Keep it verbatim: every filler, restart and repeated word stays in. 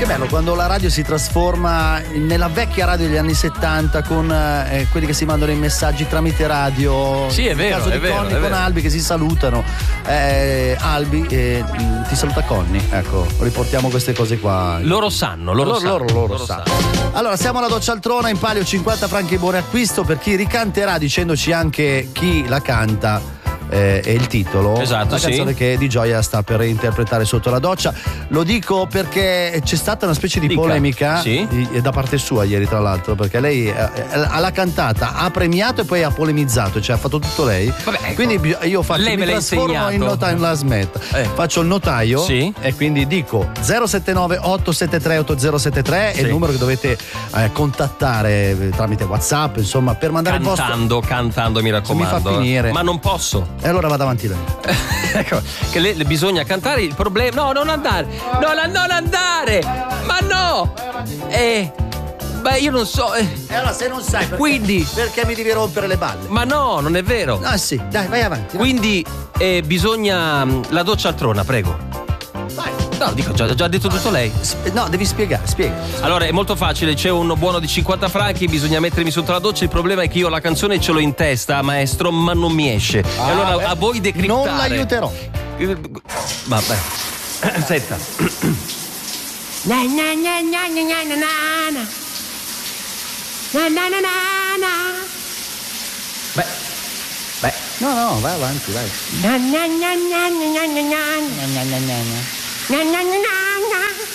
Che bello quando la radio si trasforma nella vecchia radio degli anni settanta con eh, quelli che si mandano i messaggi tramite radio. Sì, è vero, il caso è di vero, Conny è con vero. Albi che si salutano. Eh, Albi eh, ti saluta Conny. Ecco, riportiamo queste cose qua. Loro sanno, loro, Loro, sanno. loro, loro sanno. Allora, siamo alla Doccia Altrona, in palio cinquanta franchi buone acquisto per chi ricanterà dicendoci anche chi la canta. Eh, è il titolo, esatto, la canzone sì. che Di Gioia sta per interpretare sotto la doccia. Lo dico perché c'è stata una specie di Dica. polemica Sì. di- da parte sua ieri, tra l'altro, perché lei eh, l'ha cantata, ha premiato e poi ha polemizzato, cioè ha fatto tutto lei. Vabbè, ecco. Quindi bi- io faccio Lei mi me l'ha trasformo insegnato. in notaio, la smetta. Eh. Faccio il notaio, Sì. e quindi dico zero sette nove otto sette tre otto zero sette tre è Sì. il numero che dovete eh, contattare eh, tramite WhatsApp, insomma, per mandare il vostro. Cantando, cantando, mi raccomando. mi fa finire. Ma non posso. E allora vado avanti lei. Ecco, che le, le bisogna cantare il problema. No, non andare. No, la- non andare. Ma no. Eh. Beh, io non so. eh, E allora se non sai perché, Quindi- perché mi devi rompere le balle? Ma no, non è vero. Ah sì, dai, vai avanti. vai. Quindi eh, bisogna. mh, La doccia altrona, prego. Vai. No, dico, già, già detto tutto lei. Sp- No, devi spiegare, spiega. Allora è molto facile, c'è un buono di cinquanta franchi, bisogna mettermi sotto la doccia. Il problema è che io la canzone ce l'ho in testa, maestro, ma non mi esce. E Ah, allora beh, a voi decriptare. non l'aiuterò. Eh, Vabbè. Senta. Na na na na na na na na. Na na na na na. Beh. Beh. No, no, vai avanti, vai. Na na na na na na na na. Na, na, na, na, na. Na na na na na.